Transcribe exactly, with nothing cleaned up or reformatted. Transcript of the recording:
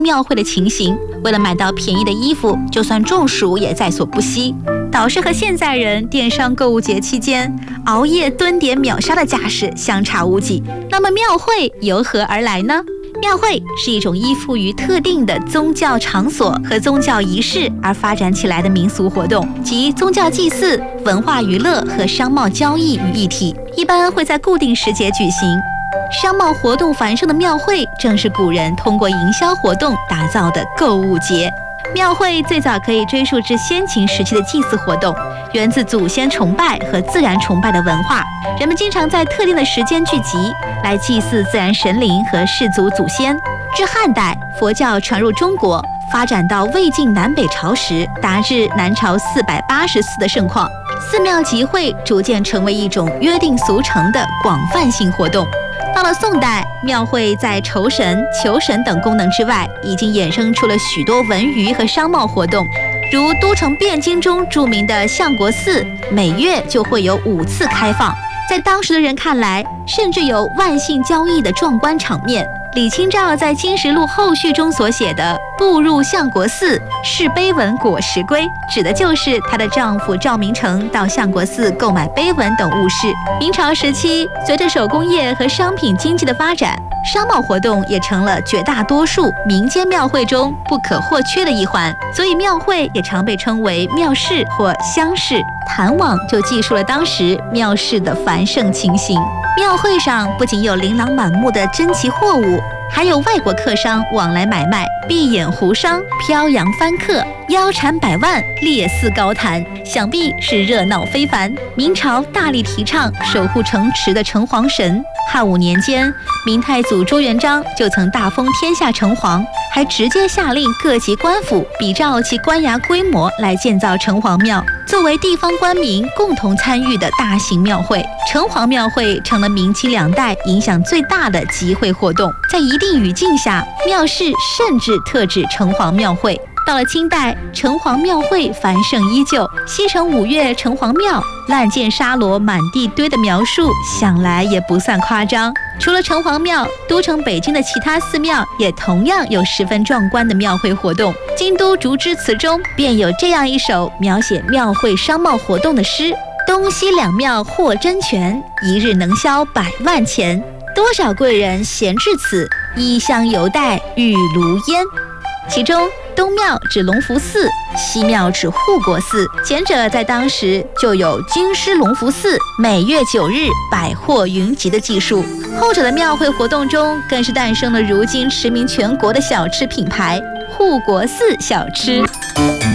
庙会的情形，为了买到便宜的衣服，就算中暑也在所不惜。倒是和现在人电商购物节期间熬夜蹲点秒杀的架势相差无几。那么庙会由何而来呢？庙会是一种依附于特定的宗教场所和宗教仪式而发展起来的民俗活动，集宗教祭祀、文化娱乐和商贸交易于一体，一般会在固定时节举行。商贸活动繁盛的庙会，正是古人通过营销活动打造的购物节。庙会最早可以追溯至先秦时期的祭祀活动，源自祖先崇拜和自然崇拜的文化。人们经常在特定的时间聚集，来祭祀自然神灵和氏族祖先。至汉代，佛教传入中国，发展到魏晋南北朝时，达至南朝四百八十寺的盛况。寺庙集会逐渐成为一种约定俗成的广泛性活动。到了宋代，庙会在酬神、求神等功能之外，已经衍生出了许多文娱和商贸活动。如都城汴京中著名的相国寺，每月就会有五次开放，在当时的人看来，甚至有万姓交易的壮观场面。李清照在《金石录》后序中所写的“步入相国寺，视碑文果实归”，指的就是她的丈夫赵明诚到相国寺购买碑文等物事。明朝时期，随着手工业和商品经济的发展，商贸活动也成了绝大多数民间庙会中不可或缺的一环，所以庙会也常被称为庙市或乡市。谈网就记述了当时庙市的繁盛情形。庙会上不仅有琳琅满目的珍奇货物，还有外国客商往来买卖，闭眼湖商飘扬翻客，腰缠百万，列肆高谈，想必是热闹非凡。明朝大力提倡守护城池的城隍神，汉武年间，明太祖朱元璋就曾大封天下城隍，还直接下令各级官府比照其官衙规模来建造城隍庙，作为地方官民共同参与的大型庙会。城隍庙会成了明清两代影响最大的集会活动，在一定语境下，庙市甚至特指城隍庙会。到了清代，城隍庙会繁盛依旧，西城五岳城隍庙烂箭沙罗满地堆的描述，想来也不算夸张。除了城隍庙，都城北京的其他寺庙也同样有十分壮观的庙会活动。京都竹枝词中便有这样一首描写庙会商贸活动的诗：东西两庙获真全，一日能销百万钱。多少贵人闲至此，衣香犹带玉炉烟。其中东庙指隆福寺，西庙指护国寺，前者在当时就有京师隆福寺每月九日百货云集的技术，后者的庙会活动中更是诞生了如今驰名全国的小吃品牌护国寺小吃。